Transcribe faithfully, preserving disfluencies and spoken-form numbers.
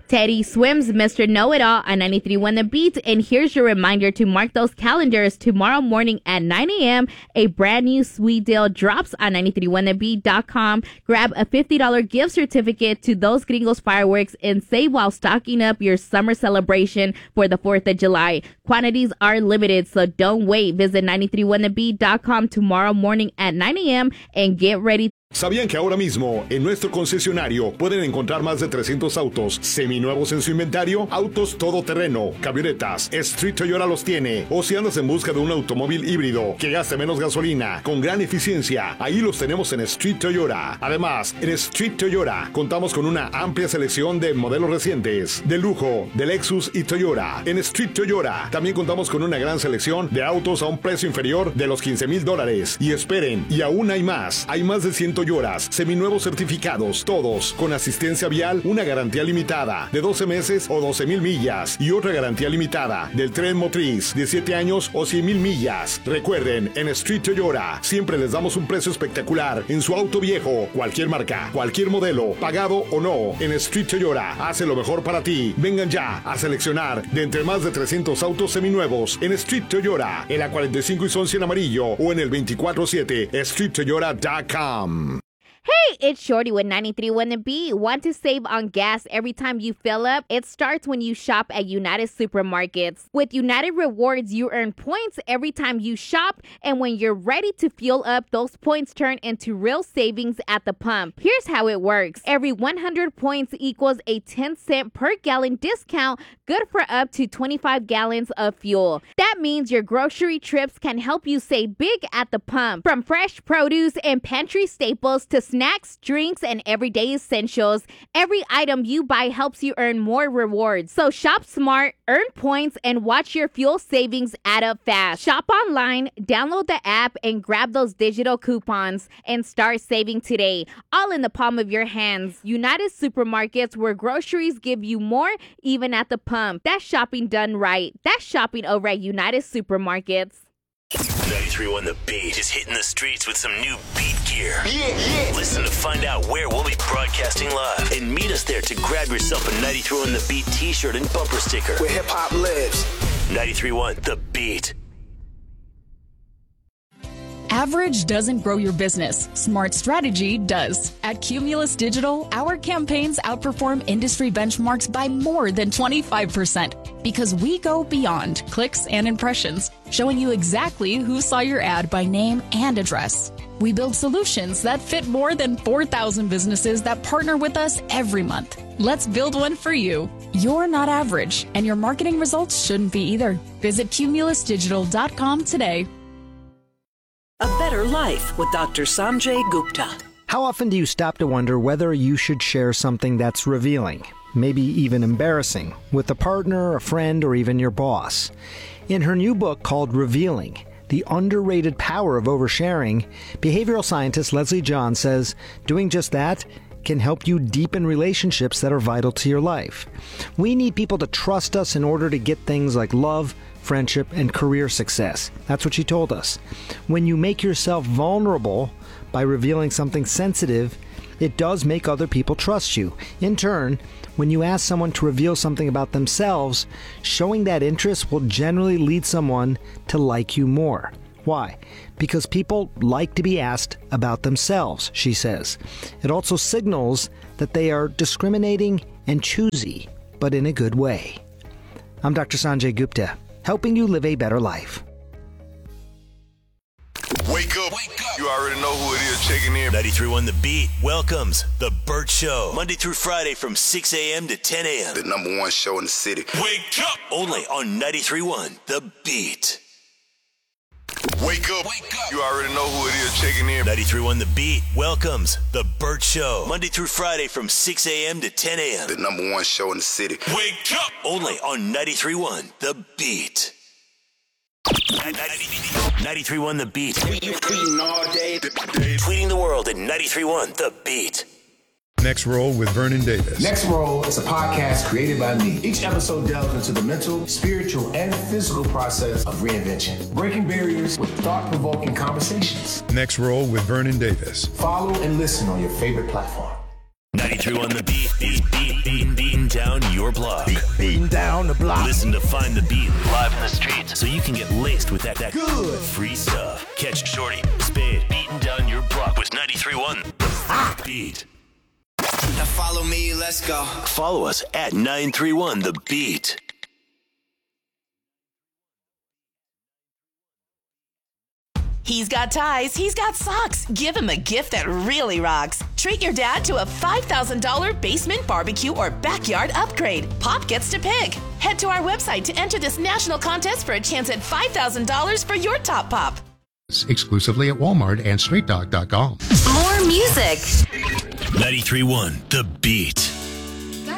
Teddy swims Mister Know-It-All on ninety-three point one The Beat. And here's your reminder to mark those calendars. Tomorrow morning at nine a.m., a brand new sweet deal drops on ninety-three point one the beat dot com. Grab a fifty dollars gift certificate to Those Gringos Fireworks and save while stocking up your summer celebration for the fourth of July. Quantities are limited, so don't wait. Visit ninety-three point one the beat dot com tomorrow morning at nine a.m. and get ready. ¿Sabían que ahora mismo en nuestro concesionario pueden encontrar más de trescientos autos seminuevos en su inventario? Autos todoterreno, camionetas, Street Toyota los tiene. O si andas en busca de un automóvil híbrido que gaste menos gasolina, con gran eficiencia, ahí los tenemos en Street Toyota. Además, en Street Toyota contamos con una amplia selección de modelos recientes, de lujo, de Lexus y Toyota. En Street Toyota también contamos con una gran selección de autos a un precio inferior de los quince mil dólares. Y esperen, y aún hay más. Hay más de cien Toyotas, seminuevos certificados, todos con asistencia vial, una garantía limitada de doce meses o doce mil millas y otra garantía limitada del tren motriz de siete años o cien mil millas. Recuerden, en Street Toyota siempre les damos un precio espectacular en su auto viejo, cualquier marca, cualquier modelo, pagado o no. En Street Toyota hace lo mejor para ti. Vengan ya a seleccionar de entre más de trescientos autos seminuevos en Street Toyota, en la cuarenta y cinco y Sonce en amarillo o en el veinticuatro siete street toyota dot com. Hey, it's Shorty with ninety-three point one The Beat. Want to save on gas every time you fill up? It starts when you shop at United Supermarkets. With United Rewards, you earn points every time you shop, and when you're ready to fuel up, those points turn into real savings at the pump. Here's how it works. Every one hundred points equals a ten cent per gallon discount, good for up to twenty-five gallons of fuel. That means your grocery trips can help you save big at the pump. From fresh produce and pantry staples to snacks, drinks, and everyday essentials, every item you buy helps you earn more rewards. So shop smart, earn points, and watch your fuel savings add up fast. Shop online, download the app, and grab those digital coupons and start saving today. All in the palm of your hands. United Supermarkets, where groceries give you more, even at the pump. That's shopping done right. That's shopping over at United Supermarkets. ninety-three point one The Beat is hitting the streets with some new beat gear. Yeah, yeah. Listen to find out where we'll be broadcasting live and meet us there to grab yourself a ninety-three point one The Beat t-shirt and bumper sticker. Where hip-hop lives. ninety-three point one The Beat. Average doesn't grow your business. Smart strategy does. At Cumulus Digital, our campaigns outperform industry benchmarks by more than twenty-five percent because we go beyond clicks and impressions, showing you exactly who saw your ad by name and address. We build solutions that fit more than four thousand businesses that partner with us every month. Let's build one for you. You're not average, and your marketing results shouldn't be either. Visit cumulus digital dot com today. A Better Life with Doctor Sanjay Gupta. How often do you stop to wonder whether you should share something that's revealing, maybe even embarrassing, with a partner, a friend, or even your boss? In her new book called Revealing, The Underrated Power of Oversharing, behavioral scientist Leslie John says doing just that can help you deepen relationships that are vital to your life. We need people to trust us in order to get things like love, friendship, and career success. That's what she told us. When you make yourself vulnerable by revealing something sensitive, it does make other people trust you. In turn, when you ask someone to reveal something about themselves, showing that interest will generally lead someone to like you more. Why? Because people like to be asked about themselves, she says. It also signals that they are discriminating and choosy, but in a good way. I'm Doctor Sanjay Gupta, helping you live a better life. Wake up. Wake up. You already know who it is checking in. ninety-three point one The Beat welcomes The Burt Show. Monday through Friday from six a.m. to ten a.m. The number one show in the city. Wake up. Only on ninety-three point one The Beat. Wake up. Wake up. You already know who it is checking in. ninety-three point one The Beat welcomes The Burt Show. Monday through Friday from six a.m. to ten a.m. The number one show in the city. Wake up. Only on ninety-three point one The Beat. ninety-three point one The Beat. Tweeting all day. Tweeting the world at ninety-three point one The Beat. Next Roll with Vernon Davis. Next Roll is a podcast created by me. Each episode delves into the mental, spiritual, and physical process of reinvention, breaking barriers with thought-provoking conversations. Next Roll with Vernon Davis. Follow and listen on your favorite platform. ninety-three point one The Beat. Beat, beat, beat, beating down down your block. Beat, beating down the block. Listen to Find the Beat live in the streets so you can get laced with that, that good free stuff. Catch Shorty, Spade, beating down your block with ninety-three point one The Beat. Now follow me, let's go. Follow us at nine three one The Beat. He's got ties, he's got socks. Give him a gift that really rocks. Treat your dad to a five thousand dollars basement barbecue or backyard upgrade. Pop gets to pick. Head to our website to enter this national contest for a chance at five thousand dollars for your top pop. Exclusively at Walmart and straight dog dot com. More music. ninety-three point one The Beat.